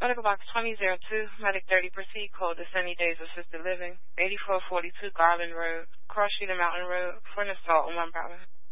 Medical Box 2002, Medic 30, proceed, code to Sunny Days Assisted Living, 8442 Garland Road, Cross Street and Mountain Road, for an assault on one brother.